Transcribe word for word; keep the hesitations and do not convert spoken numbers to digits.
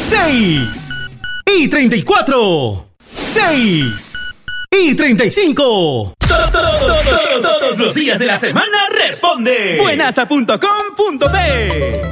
seis y treinta y cuatro. seis y treinta y cinco. Todos los días de la semana responde buenasa punto com punto pe.